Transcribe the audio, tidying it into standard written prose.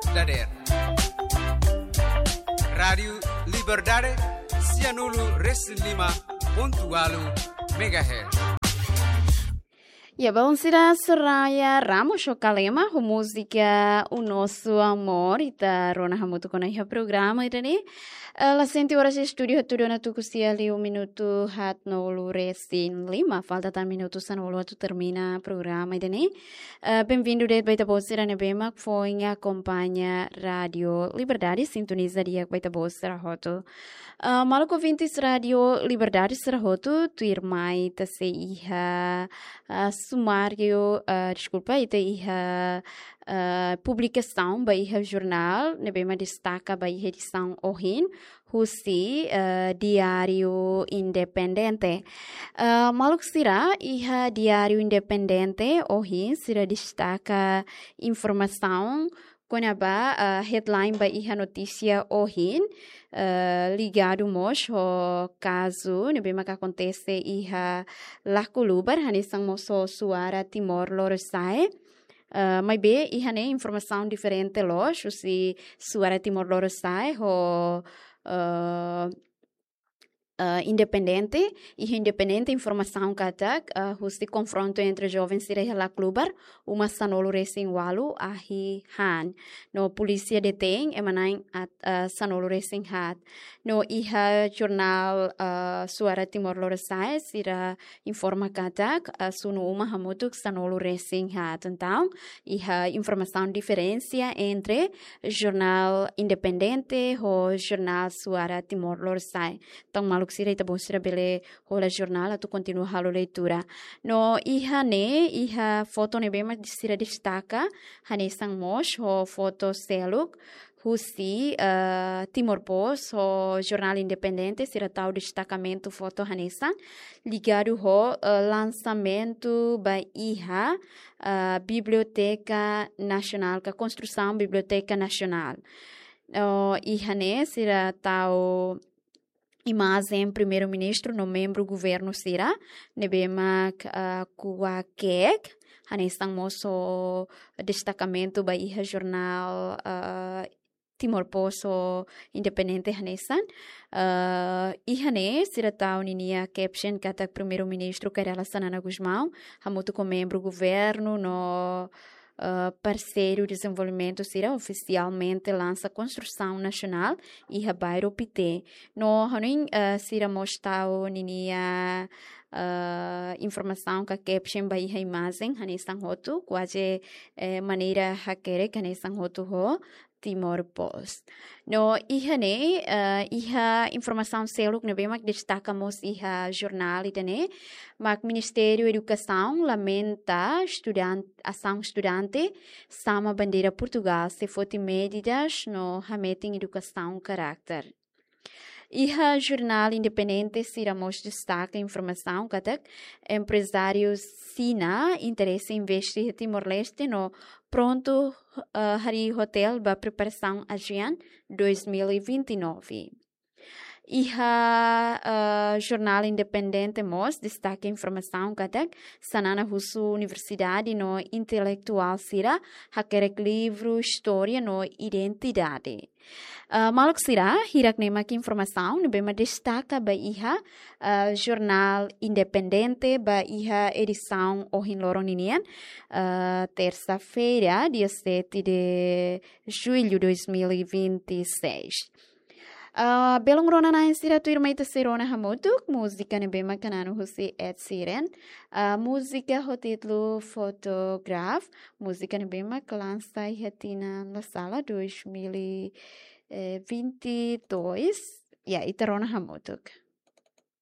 Dader. Radio Liberdade, Cianulu Reslima.8 MHz. Ya, bom será Soraya Ramos Kalema, a música O Nosso Amor, e tá rona hamuto com o programa, e daí la senti ora se estúdio tudo na tu cusia ali minuto hat no luresin lima, falta tan minuto sanolo tu termina programa, e daí bem-vindo de baita bolsera nebema, foi acompanha Radio Liberdade, sintoniza dia baita bolsera hoto. Maluco ouvintes Radio Liberdade será hoto, tu irmai ta se iha sumário, desculpa, ita iha publicação, ba iha jornal, nebema destaca ba iha edição ohin, husi Diário Independente. Maluco será iha Diário Independente ohin, será destaca informação Konaba headline ba iha notícia ohin ligado mos o caso nebema que acontece iha lakulubar hanisang moso suara Timor Leste. Mas bem, iha ne informação diferente los, se suara Timor Leste o independente informação katak husti confronto entre jovens e la klubar uma sanolo racing walu ahi han no polícia detém emanai sanolo racing hat no iha jornal suara Timor Leste sira informa katak sunu uma hamutuk sanolo racing hat então iha informação diferença entre jornal independente o jornal suara Timor Leste então malu que ita bom será bele rola jornal tu continua a leitura no iha foto ne bem mas será destaca hane sang mos o foto seluk husi Timor Post o jornal independente será tal destacamento foto hanesan ligado ho lançamento ba iha Biblioteca Nacional ka construção Biblioteca Nacional iha ne será tal imagem primeiro-ministro no membro governo será nebema kuakek hanesang moso destacamento ba iha jornal Timor Post o independente hanesan iha ne será tau ninia caption kata primeiro-ministro Karela Sanana Guzmão hamuto com membro governo no parceiro de desenvolvimento será oficialmente lança construção nacional e bairro Pité. No hanin será mostrado ninia informação que a caption vai a imagem hanisang hotu quase maneira hackere hanisang hotu ho Timor Post. No iha informação seluk nebe mak destacamos iha jornal itane mak Ministério Educação lamenta ação estudante sama bandeira Portugal se fosse medidas no hameting educação caráter. Iha jornal independente siramos destaca informação que empresários Sina interesse em investir em Timor-Leste no pronto Hari Hotel para preparação ASEAN 2029. Iha jornal independente mos destaca informação que sanana husu universidade no intelectual sira hakerek livro história no identidade maluk sira hirak nema que informação nebema destaca ba iha jornal independente ba iha edição ohin loroninian terça-feira dia 7 de julho de 2026. Belong rona na insira tu irmã ita serona hamutuk música ne bema kanano husi Ed Sheeran música ho título Photograph música ne bema lança hatina na sala 2022 ita rona hamutuk